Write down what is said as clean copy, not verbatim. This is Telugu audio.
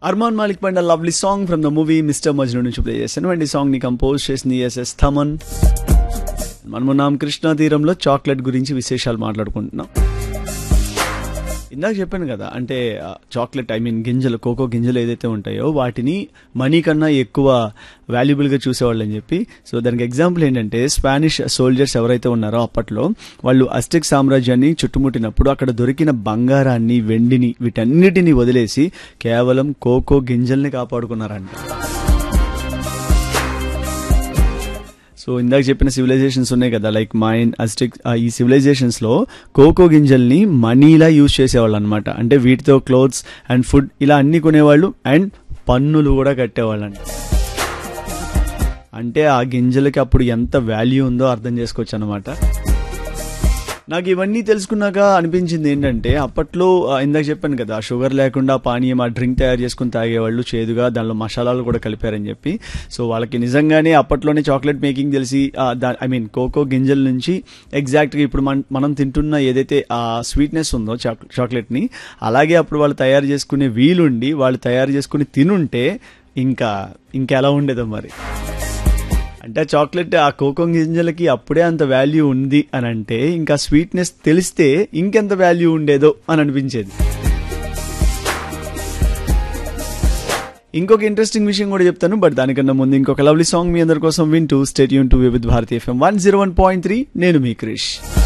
అర్మాన్ మాలిక్ పైన lovely song from the movie mister Majnu నుంచి ప్లే చేశాను అండ్ ఈ సాంగ్ ని కంపోజ్ చేసింది ఎస్ఎస్ థమన్. మనమున్నాం కృష్ణా తీరంలో చాక్లెట్ గురించి విశేషాలు మాట్లాడుకుంటున్నాం. ఇందాక చెప్పాను కదా, అంటే చాక్లెట్ గింజలు, కోకో గింజలు ఏదైతే ఉంటాయో వాటిని మనీ కన్నా ఎక్కువ వాల్యుబుల్గా చూసేవాళ్ళని చెప్పి. సో దానికి ఎగ్జాంపుల్ ఏంటంటే, స్పానిష్ సోల్జర్స్ ఎవరైతే ఉన్నారో అప్పట్లో వాళ్ళు అస్టెక్ సామ్రాజ్యాన్ని చుట్టుముట్టినప్పుడు అక్కడ దొరికిన బంగారాన్ని, వెండిని, వీటన్నిటిని వదిలేసి కేవలం కోకో గింజల్ని కాపాడుకున్నారంట. సో ఇందాక చెప్పిన సివిలైజేషన్స్ ఉన్నాయి కదా, లైక్ మైన్, అస్టెక్, ఈ సివిలైజేషన్స్ లో కోకో గింజల్ని మనీలా యూజ్ చేసేవాళ్ళు అనమాట. అంటే వీటితో క్లోత్స్ అండ్ ఫుడ్ ఇలా అన్ని కొనేవాళ్ళు అండ్ పన్నులు కూడా కట్టేవాళ్ళంట. అంటే ఆ గింజలకి అప్పుడు ఎంత వాల్యూ ఉందో అర్థం చేసుకోవచ్చు అనమాట. నాకు ఇవన్నీ తెలుసుకున్నాక అనిపించింది ఏంటంటే, అప్పట్లో ఇందాక చెప్పాను కదా, షుగర్ లేకుండా పానీయం, ఆ డ్రింక్ తయారు చేసుకుని తాగేవాళ్ళు చేదుగా, దానిలో మసాలాలు కూడా కలిపారని చెప్పి. సో వాళ్ళకి నిజంగానే అప్పట్లోనే చాక్లెట్ మేకింగ్ తెలిసి కోకో గింజల నుంచి ఎగ్జాక్ట్గా ఇప్పుడు మనం తింటున్న ఏదైతే ఆ స్వీట్నెస్ ఉందో చాక్లెట్ని, అలాగే అప్పుడు వాళ్ళు తయారు చేసుకునే వీలుండి వాళ్ళు తయారు చేసుకుని తినుంటే ఇంకా ఎలా ఉండేదో మరి. అంటే చాక్లెట్, ఆ కోకో గింజలకి అప్పుడే అంత వాల్యూ ఉంది అని అంటే, ఇంకా స్వీట్నెస్ తెలిస్తే ఇంకెంత వాల్యూ ఉండేదో అని అనిపించేది. ఇంకొక ఇంట్రెస్టింగ్ విషయం కూడా చెప్తాను, బట్ దానికన్నా ముందు ఇంకొక లవ్లీ సాంగ్ మీ అందరి కోసం వింటూ స్టే ట్యూన్ టు వివిధ భారతి FM 101.3. నేను మీ క్రిష్.